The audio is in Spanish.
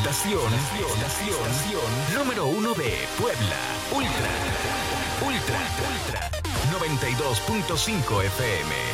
estación número 1 de Puebla. Ultra 92.5 FM.